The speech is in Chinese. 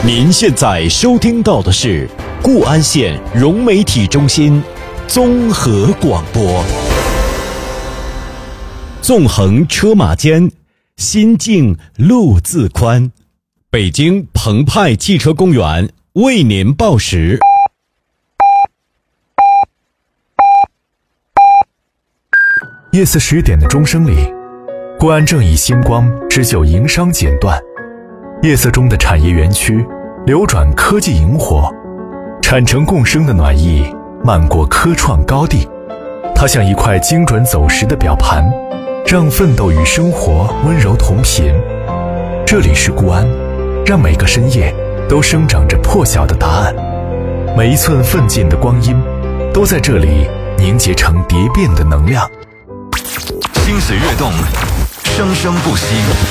您现在收听到的是固安县融媒体中心综合广播。纵横车马间，心静路自宽。北京澎湃汽车公园为您报时。 夜色10点的钟声里，固安正以星光织就营商剪断。夜色中的产业园区流转科技萤火，产城共生的暖意漫过科创高地。它像一块精准走时的表盘，让奋斗与生活温柔同频。这里是固安，让每个深夜都生长着破晓的答案。每一寸奋进的光阴都在这里凝结成蝶变的能量。 心水跃动，生生不息。